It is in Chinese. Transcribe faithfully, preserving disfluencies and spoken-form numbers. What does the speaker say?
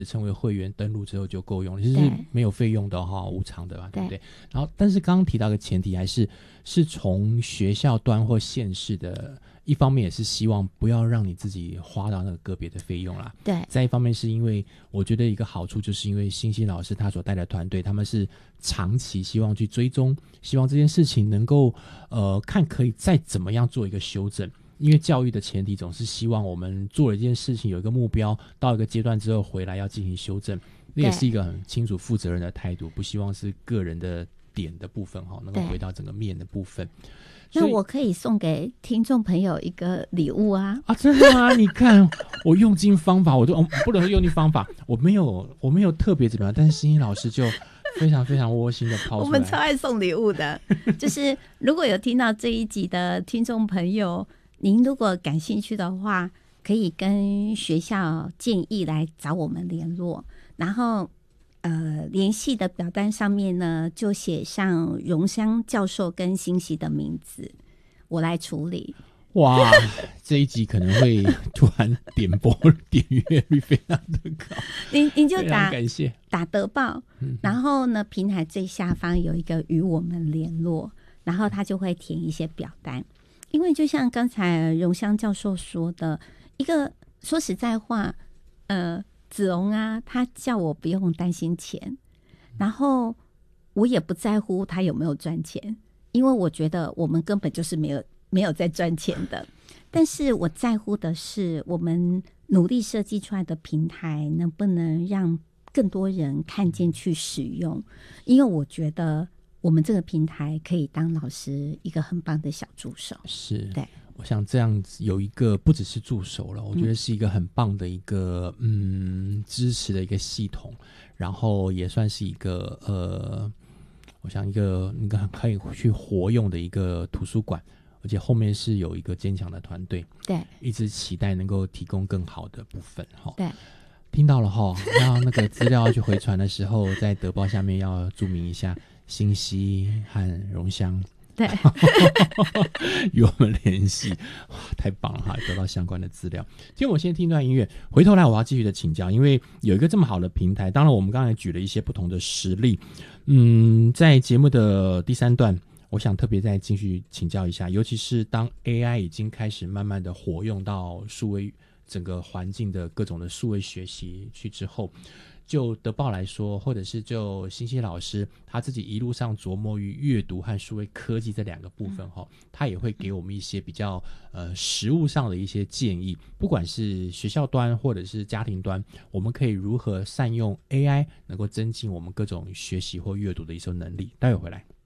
成为会员登录之后就够用了，其实是没有费用的哈，无偿的吧，对不对？然后，但是刚刚提到的前提还是是从学校端或县市的，一方面也是希望不要让你自己花到那个个别的费用啦。 对。 再一方面是因为我觉得一个好处，就是因为欣欣老师他所带的团队，他们是长期希望去追踪，希望这件事情能够呃看可以再怎么样做一个修正。因为教育的前提总是希望我们做了一件事情有一个目标，到一个阶段之后回来要进行修正，那也是一个很清楚负责任的态度，不希望是个人的点的部分能够回到整个面的部分。 那我可以送给听众朋友一个礼物啊！ 啊，真的吗？你看我用尽方法，我都、哦、不能说用尽方法，我没有我没有特别怎么样，但是欣欣老师就非常非常窝心的抛出来。 我们超爱送礼物的，就是如果有听到这一集的听众朋友，您如果感兴趣的话，可以跟学校建议来找我们联络，然后呃，联系的表单上面呢，就写上荣香教授跟欣欣的名字，我来处理。 哇，这一集可能会突然点播点阅率非常的高， 您您就打感谢打得报、嗯，然后呢，平台最下方有一个与我们联络，然后他就会填一些表单。因为就像刚才荣香教授说的，一个说实在话，呃，子荣啊，他叫我不用担心钱，然后我也不在乎他有没有赚钱，因为我觉得我们根本就是没有没有在赚钱的。但是我在乎的是，我们努力设计出来的平台能不能让更多人看见去使用，因为我觉得我们这个平台可以当老师一个很棒的小助手。 是， 对， 我想这样子有一个不只是助手了，我觉得是一个很棒的一个 嗯, 嗯支持的一个系统，然后也算是一个呃，我想一个一个很可以去活用的一个图书馆，而且后面是有一个坚强的团队， 对， 一直期待能够提供更好的部分哈。 对。 听到了哈，要那个资料要去回传的时候，在德报下面要注明一下欣欣和荣香， 对， 与我们联系，哇，太棒了哈，得到相关的资料。今天我先听一段音乐，回头来我要继续的请教，因为有一个这么好的平台，当然我们刚才举了一些不同的实例，嗯，在节目的第三段，我想特别再继续请教一下，尤其是当 A I 已经开始慢慢的活用到数位整个环境的各种的数位学习去之后，就德报来说，或者是就欣欣老师他自己一路上琢磨于阅读和数位科技这两个部分、嗯、他也会给我们一些比较呃实务上的一些建议，不管是学校端或者是家庭端，我们可以如何善用 A I 能够增进我们各种学习或阅读的一些能力。待会回来。